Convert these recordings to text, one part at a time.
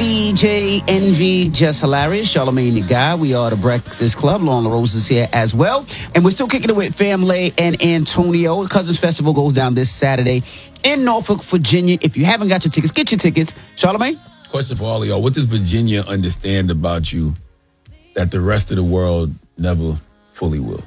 DJ Envy, Just Hilarious, Charlamagne the Guy. We are the Breakfast Club. Lauren LaRose is here as well. And we're still kicking it with Family and Antonio. The Cousins Festival goes down this Saturday in Norfolk, Virginia. If you haven't got your tickets, get your tickets. Charlamagne? Question for all of y'all. What does Virginia understand about you that the rest of the world never fully will?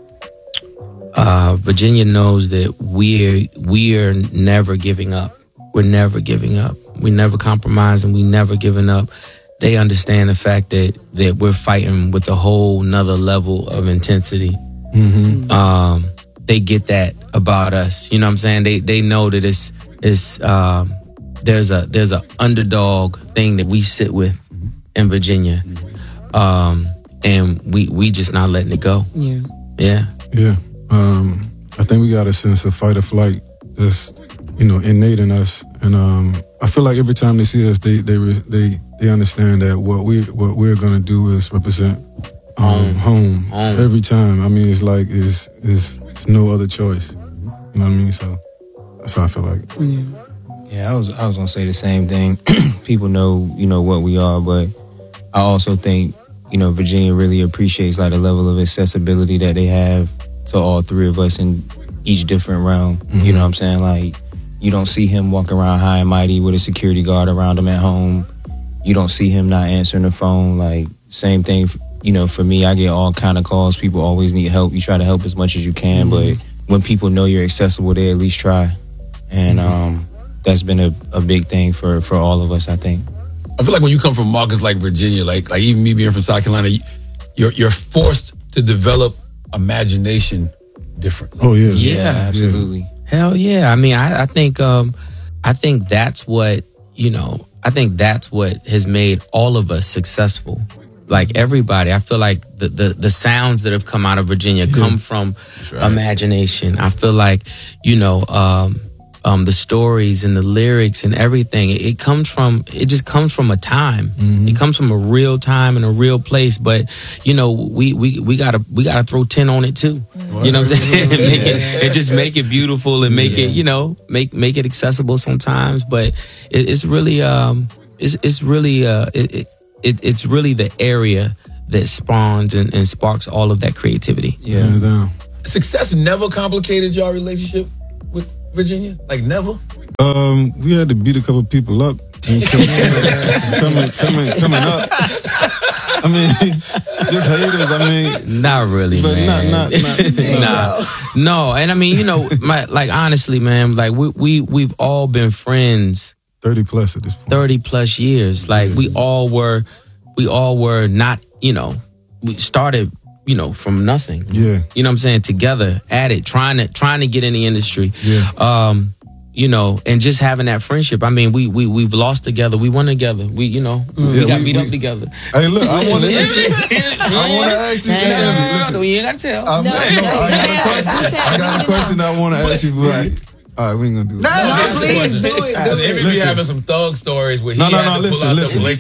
Virginia knows that we're never giving up. We're never giving up. We never compromise and we never giving up. They understand the fact that we're fighting with a whole nother level of intensity. Mm-hmm. They get that about us. You know what I'm saying? They know that there's a underdog thing that we sit with in Virginia. And we just not letting it go. Yeah. I think we got a sense of fight or flight that's innate in us, and I feel like every time they see us, they understand that what we're gonna do is represent home every time. I mean, it's like it's no other choice. You know what I mean? So that's how I feel like. Yeah, I was gonna say the same thing. People know what we are, but I also think Virginia really appreciates like the level of accessibility that they have to all three of us in each different realm. Mm-hmm. You know what I'm saying? Like, you don't see him walking around high and mighty with a security guard around him at home. You don't see him not answering the phone. Like, same thing, for me, I get all kind of calls. People always need help. You try to help as much as you can, but when people know you're accessible, they at least try. And that's been a big thing for all of us, I think. I feel like when you come from markets like Virginia, like even me being from South Carolina, you're forced to develop imagination differently. Oh yeah, yeah, absolutely. Yeah. Hell yeah! I mean, I think that's what I think that's what has made all of us successful. Like everybody, I feel like the sounds that have come out of Virginia come from imagination. I feel like the stories and the lyrics and everything. It just comes from a time. Mm-hmm. It comes from a real time and a real place. But we gotta throw 10 on it too. Mm-hmm. You know what I'm saying? Make it beautiful and make it make it accessible sometimes. But it's really the area that spawns and sparks all of that creativity. Yeah. Success never complicated your relationship with Virginia? Like never? We had to beat a couple people up and coming up. I mean, just haters. I mean, not really, but man. Not. No, and I mean, honestly, man, like we've all been friends 30 plus at this point. 30 plus years. Like we all were not. We started. From nothing. Yeah. You know what I'm saying? Together, at it, trying to get in the industry. Yeah. And just having that friendship. I mean, we've lost together. We won together. We got beat up together. Hey, look, I want to ask you. Listen, you ain't got to tell. I got a question I want to ask you. All right, we ain't gonna do that. No, please do it. Every be having some thug stories where he listen.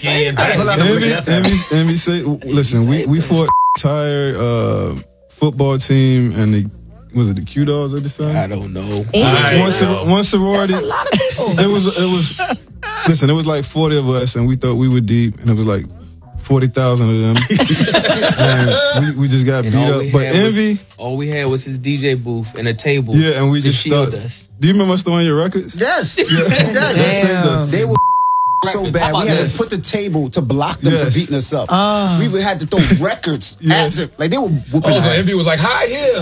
Envy say, listen, we fought entire football team and the Q Dogs at the time? I don't know. One sorority. That's a lot of people. It was like 40 of us, and we thought we were deep, and it was like 40,000 of them. And we just got beat up. But Envy, all we had was his DJ booth and a table. Yeah, and we just shield us. Do you remember storing your records? Yes. Yes. They were so bad. We had to put the table to block them from beating us up. We had to throw records at them. Like they were whooping us. So Envy was like, hide here.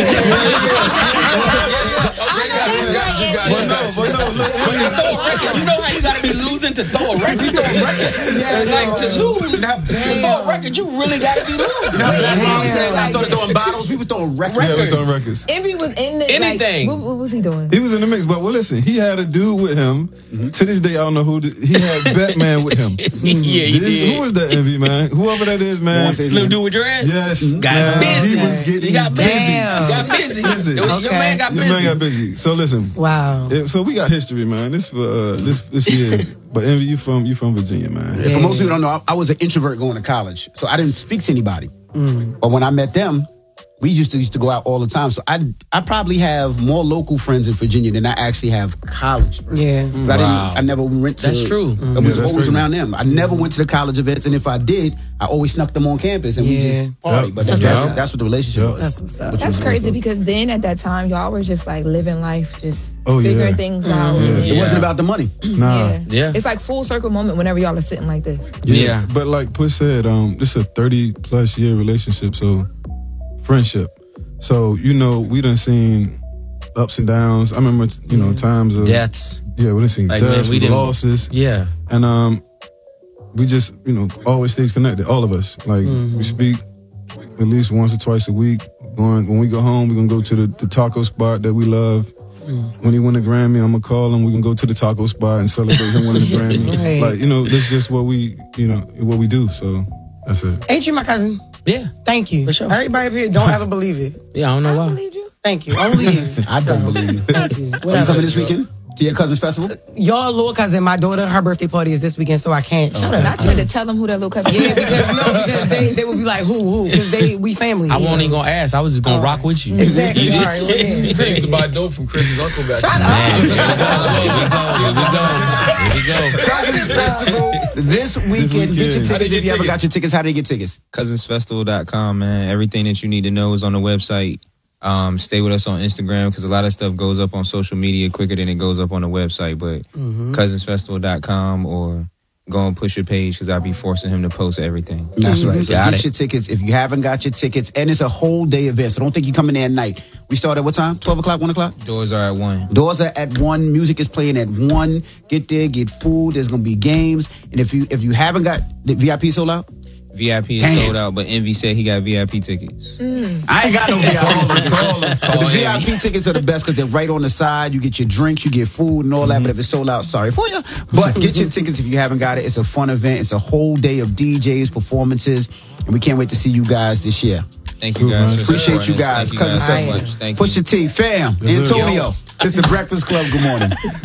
You know how you gotta be losing to throw a record? You throw records. Like to lose, to throw a record, you really gotta be losing. I started throwing bottles. We were throwing records. Yeah, we throwing records. Envy was in the anything. Like, what was he doing? He was in the mix, but listen, he had a dude with him. Mm-hmm. To this day, I don't know who. He had Batman with him. Yeah, he did. Who was that, Envy, man? Whoever that is, man. Slim dude with your ass? Yes. Got busy. He was getting He got busy. Damn. Got busy. Your man got busy. Your man got busy. So listen. Wow. So we got history, man. This year. But Envy, you from Virginia, man. Yeah. For most people don't know, I was an introvert going to college, so I didn't speak to anybody. But when I met them, we used to go out all the time. So I probably have more local friends in Virginia than I actually have college friends. Yeah. 'Cause Wow. I never went to. That's true. I was that's always crazy. around them. I never went to the college events, and if I did, I always snuck them on campus and we Yeah. just party. Yep. But That's that's awesome. what the relationship was. That's what's up. That's crazy because then at that time y'all were just like living life, just Oh, yeah. figuring things out. Yeah. and It wasn't about the money. Nah. Yeah. It's like full circle moment whenever y'all are sitting like this. Yeah. But like Push said, this is a 30+ year relationship, so friendship. So, we done seen ups and downs. I remember, times of Deaths. Yeah, we done seen Like, deaths, man, we didn't- losses. Yeah. And we just, always stays connected, all of us. Like we speak at least once or twice a week. When we go home, we're gonna go to the taco spot that we love. When he win a Grammy, I'm gonna call him. We can go to the taco spot and celebrate him winning the Grammy. Right. Like, that's just what we do. So that's it. Ain't you my cousin? Yeah. Thank you. For sure. Everybody up here don't ever believe it. Yeah, I don't know I why. believed you. Thank you. Only you. I don't believe you. Thank you. Are you Whatever. coming this weekend to your cousin's festival? Y'all little cousin, my daughter, her birthday party is this weekend, so I can't. Shut up. Not you had to tell them who that little cousin Yeah, is. because they would be like, who? Because we family. I wasn't even gonna ask. I was just gonna rock with you. Exactly. You All did. right, well, yeah. He used to buy dope from Chris's uncle back. Shut up. Here we go. Cousins Festival this weekend. Get your weekend. How they tickets get if you ever tickets? got your tickets. How do you get tickets? cousinsfestival.com, man. Everything that you need to know is on the website. Stay with us on Instagram because a lot of stuff goes up on social media quicker than it goes up on the website. But cousinsfestival.com or go and push your page because I'll be forcing him to post everything. That's right. So Got get it. your tickets if you haven't got your tickets. And it's a whole day event. So don't think you come in there at night. We start at what time? 12 o'clock, 1 o'clock? Doors are at 1. Doors are at 1. Music is playing at 1. Get there, get food. There's going to be games. And if you haven't got the VIP sold out? VIP is Damn. sold out, but Envy said he got VIP tickets. I ain't got no VIP. The VIP tickets are the best because they're right on the side. You get your drinks, you get food and all that. But if it's sold out, sorry for you. But get your tickets if you haven't got it. It's a fun event. It's a whole day of DJs, performances. And we can't wait to see you guys this year. Thank you guys. for Appreciate you supporting us. guys. Thank you guys Cousins so Festival. much. Thank you. Push your T, fam, Yes, sir. Antonio. It's the Breakfast Club. Good morning.